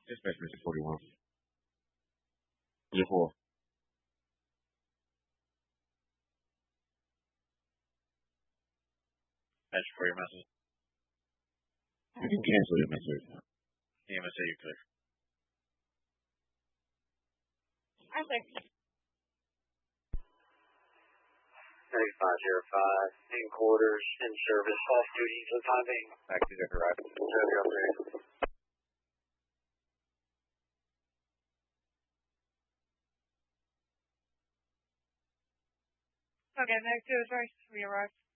Dispatch Mr. 41. Year 4. Thanks for your message. You can cancel your message. EMSA, you're clear. I'm clear. 3505, in quarters, in service, off duty for the time being. Back to the garage. Okay, next to the first, we arrived.